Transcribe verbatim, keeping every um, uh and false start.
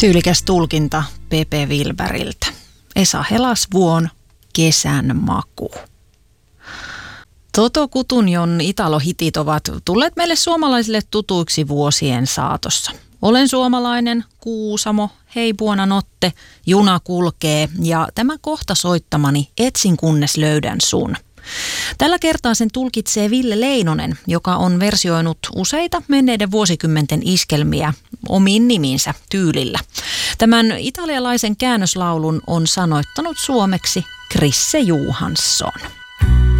Tyylikäs tulkinta Pepe Wilberiltä. Esa Helasvuon Kesän maku. Toto Cutugnon Italo-hitit ovat tulleet meille suomalaisille tutuiksi vuosien saatossa. Olen suomalainen, Kuusamo, Hei buonanotte, Juna kulkee ja tämä kohta soittamani Etsin kunnes löydän sun. Tällä kertaa sen tulkitsee Ville Leinonen, joka on versioinut useita menneiden vuosikymmenten iskelmiä omiin nimiinsä tyylillä. Tämän italialaisen käännöslaulun on sanoittanut suomeksi Krisse Johansson.